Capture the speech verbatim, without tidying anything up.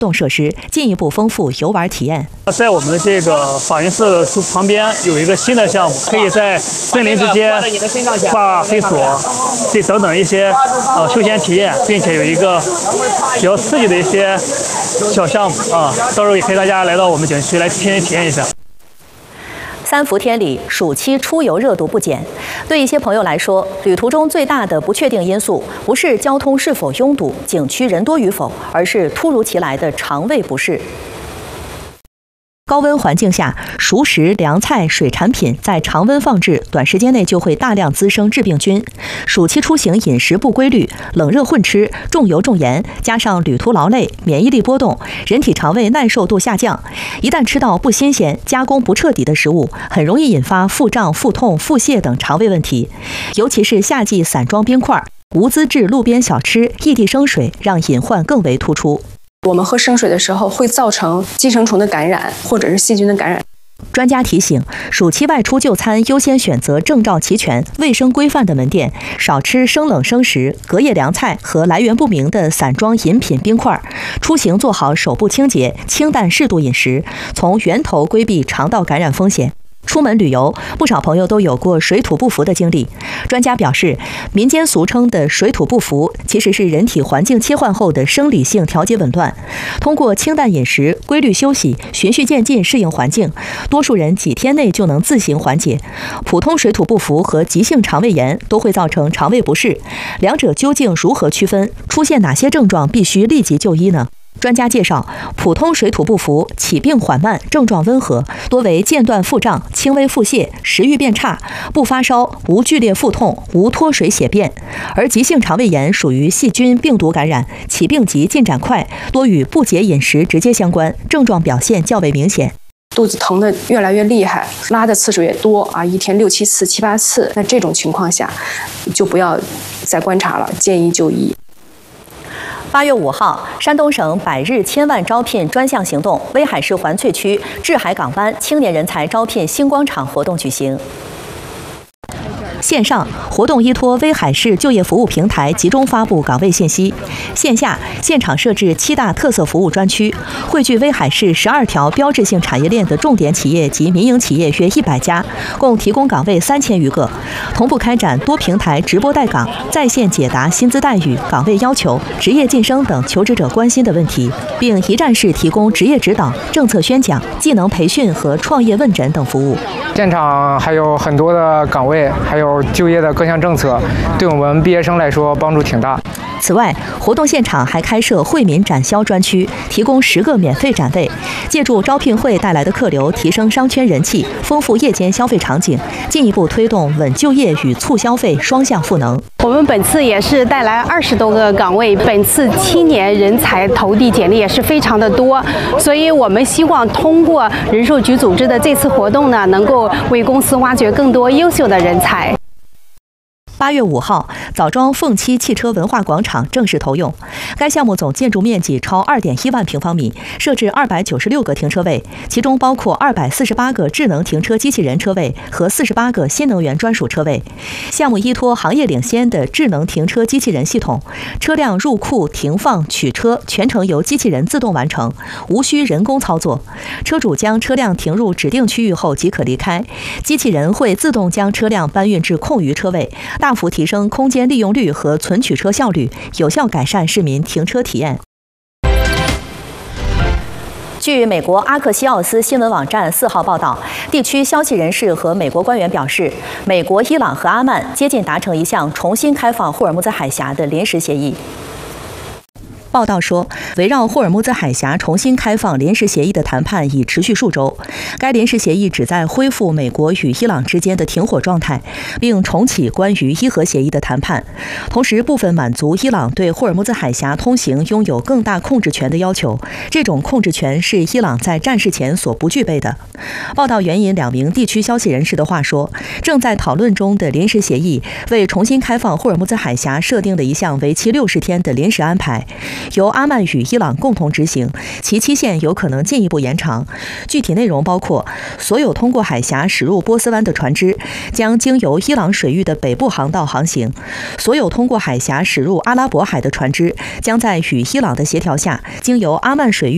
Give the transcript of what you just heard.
动设施，进一步丰富游玩体验。 在我们的这个法云寺旁边有一个新的项目，可以在森林之间挂飞索，这等等一些呃休闲体验，并且有一个比较刺激的一些小项目啊，到时候也可以大家来到我们景区来亲身体验一下。 三伏天里，暑期出游热度不减。对一些朋友来说，旅途中最大的不确定因素不是交通是否拥堵、景区人多与否，而是突如其来的肠胃不适。高温环境下，熟食、凉菜、水产品在常温放置，短时间内就会大量滋生致病菌。暑期出行饮食不规律，冷热混吃，重油重盐，加上旅途劳累，免疫力波动，人体肠胃耐受度下降。一旦吃到不新鲜、加工不彻底的食物，很容易引发腹胀、腹痛、腹泻等肠胃问题。尤其是夏季散装冰块、无资质路边小吃、异地生水，让隐患更为突出。 我们喝生水的时候会造成寄生虫的感染，或者是细菌的感染。 专家提醒，暑期外出就餐优先选择证照齐全、卫生规范的门店，少吃生冷生食、隔夜凉菜和来源不明的散装饮品冰块。出行做好手部清洁，清淡适度饮食，从源头规避肠道感染风险。出门旅游，不少朋友都有过水土不服的经历。专家表示，民间俗称的水土不服，其实是人体环境切换后的生理性调节紊乱。通过清淡饮食、规律休息，循序渐进适应环境，多数人几天内就能自行缓解。普通水土不服和急性肠胃炎都会造成肠胃不适，两者究竟如何区分？出现哪些症状必须立即就医呢？专家介绍，普通水土不服起病缓慢，症状温和，多为间断腹胀、轻微腹泻、食欲变差，不发烧，无剧烈腹痛，无脱水血便。而急性肠胃炎属于细菌、病毒感染，起病急、进展快，多与不节饮食直接相关，症状表现较为明显。 肚子疼得越来越厉害，拉的次数也多啊，一天六七次、七八次。那这种情况下，就不要再观察了，建议就医。 八月五号，山东省百日千万招聘专项行动威海市环翠区志海港湾青年人才招聘星光场活动举行。线上活动依托威海市就业服务平台集中发布岗位信息，线下现场设置七大特色服务专区，汇聚威海市十二条标志性产业链的重点企业及民营企业约一百家，共提供岗位三千余个，同步开展多平台直播带岗，在线解答薪资待遇、岗位要求、职业晋升等求职者关心的问题，并一站式提供职业指导、政策宣讲、技能培训和创业问诊等服务。 现场还有很多的岗位，还有就业的各项政策，对我们毕业生来说帮助挺大。 此外，活动现场还开设惠民展销专区，提供十个免费展位，借助招聘会带来的客流，提升商圈人气，丰富夜间消费场景，进一步推动稳就业与促消费双向赋能。 我们本次也是带来二十多个岗位，本次青年人才投递简历也是非常的多，所以我们希望通过人社局组织的这次活动呢，能够为公司挖掘更多优秀的人才。 八月五号，枣庄凤栖汽车文化广场正式投用。该项目总建筑面积超二点一万平方米，设置二百九十六个停车位，其中包括二百四十八个智能停车机器人车位和四十八个新能源专属车位。项目依托行业领先的智能停车机器人系统，车辆入库、停放、取车全程由机器人自动完成，无需人工操作。车主将车辆停入指定区域后即可离开，机器人会自动将车辆搬运至空余车位，大幅提升空间利用率和存取车效率，有效改善市民停车体验。据美国阿克西奥斯新闻网站四号报道，地区消息人士和美国官员表示，美国、伊朗和阿曼接近达成一项重新开放霍尔木兹海峡的临时协议。报道说，围绕霍尔木兹海峡重新开放临时协议的谈判已持续数周。该临时协议旨在恢复美国与伊朗之间的停火状态，并重启关于伊核协议的谈判，同时部分满足伊朗对霍尔木兹海峡通行拥有更大控制权的要求。这种控制权是伊朗在战事前所不具备的。报道援引两名地区消息人士的话说，正在讨论中的临时协议为重新开放霍尔木兹海峡设定了一项为期六十天的临时安排，由阿曼与伊朗共同执行，其期限有可能进一步延长。具体内容包括，所有通过海峡驶入波斯湾的船只将经由伊朗水域的北部航道航行；所有通过海峡驶入阿拉伯海的船只将在与伊朗的协调下，经由阿曼水域